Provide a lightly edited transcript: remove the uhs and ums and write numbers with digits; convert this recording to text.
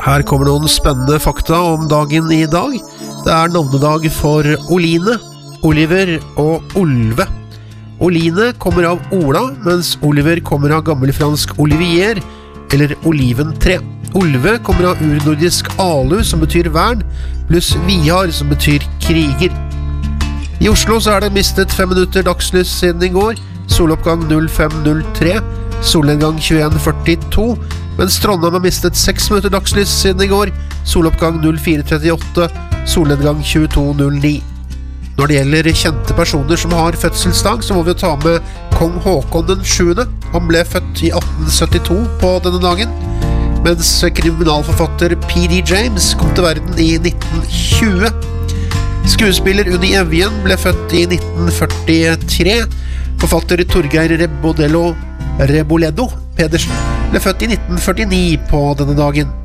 Her kommer noen spennende fakta om dagen i dag. Det navnedag for Oline, Oliver og Olve. Oline kommer av Ola, mens Oliver kommer av gammelfransk olivier, eller oliventre. Olve kommer av urnordisk alu, som betyr vern, pluss vihar, som betyr kriger. I Oslo så det mistet 5 minutter dagslys siden i går, soloppgang 05:03, solnedgang 21:42, mens Trondheim har mistet 6 minutter dagslys siden i går, soloppgang 04:38, solnedgang 22:09. Når det gjelder kjente personer som har fødselsdag, så må vi ta med kong Håkon den 7. Han ble født i 1872 på denne dagen, mens kriminalforfatter P.D. James kom til verden i 1920. Skuespiller Unni Evjen ble født i 1943. Forfatter Torgeir Reboledo Pedersen ble født i 1949 på denne dagen.